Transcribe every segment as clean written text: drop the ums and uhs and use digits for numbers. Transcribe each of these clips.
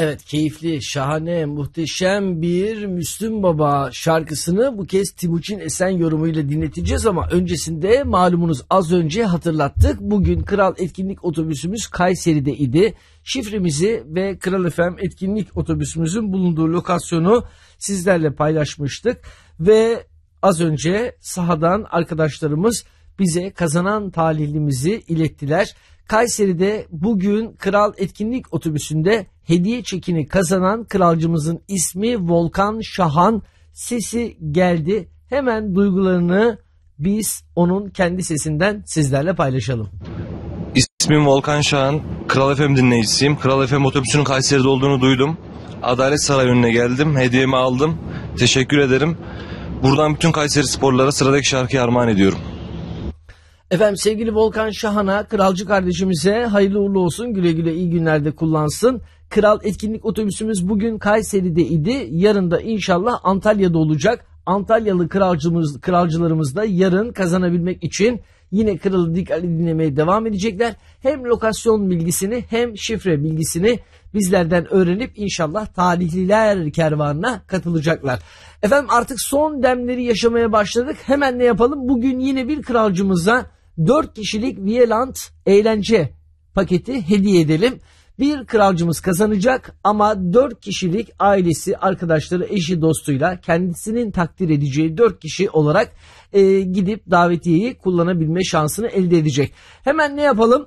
Evet, keyifli, şahane, muhteşem bir Müslüm Baba şarkısını bu kez Timuçin Esen yorumuyla dinleteceğiz ama öncesinde malumunuz az önce hatırlattık. Bugün Kral Etkinlik Otobüsümüz Kayseri'de idi. Şifremizi ve Kral FM Etkinlik Otobüsümüzün bulunduğu lokasyonu sizlerle paylaşmıştık ve az önce sahadan arkadaşlarımız bize kazanan talihlimizi ilettiler. Kayseri'de bugün Kral Etkinlik Otobüsü'nde hediye çekini kazanan kralcımızın ismi Volkan Şahan, sesi geldi. Hemen duygularını biz onun kendi sesinden sizlerle paylaşalım. İsmim Volkan Şahan, Kral FM dinleyicisiyim. Kral FM otobüsünün Kayseri'de olduğunu duydum. Adalet Sarayı önüne geldim, hediyemi aldım. Teşekkür ederim. Buradan bütün Kayseri sporlara sıradaki şarkıyı armağan ediyorum. Efendim sevgili Volkan Şahan'a, kralcı kardeşimize hayırlı uğurlu olsun, güle güle iyi günlerde kullansın. Kral Etkinlik Otobüsümüz bugün Kayseri'de idi, yarın da inşallah Antalya'da olacak. Antalyalı kralcılarımız da yarın kazanabilmek için yine kralı dikkatli dinlemeye devam edecekler. Hem lokasyon bilgisini hem şifre bilgisini bizlerden öğrenip inşallah talihliler kervanına katılacaklar. Efendim artık son demleri yaşamaya başladık. Hemen ne yapalım? Bugün yine bir kralcımıza 4 kişilik Vieland eğlence paketi hediye edelim. Bir kralcımız kazanacak ama 4 kişilik ailesi, arkadaşları, eşi, dostuyla kendisinin takdir edeceği 4 kişi olarak gidip davetiyeyi kullanabilme şansını elde edecek. Hemen ne yapalım?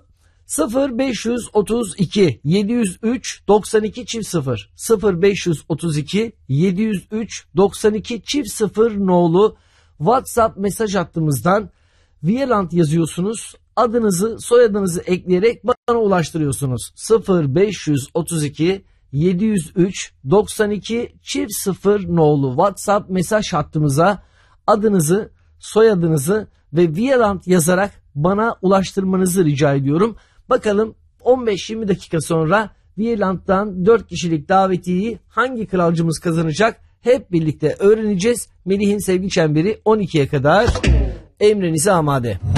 0532 703 92 0 0532 703 92 0 nolu WhatsApp mesaj hattımızdan Vieland yazıyorsunuz. Adınızı, soyadınızı ekleyerek bana ulaştırıyorsunuz. 0532 703 92 0 nolu WhatsApp mesaj hattımıza adınızı, soyadınızı ve Vieland yazarak bana ulaştırmanızı rica ediyorum. Bakalım 15-20 dakika sonra Vieland'dan 4 kişilik davetiyeyi hangi kralcımız kazanacak? Hep birlikte öğreneceğiz. Melih'in sevgi çemberi 12'ye kadar emrinize amade.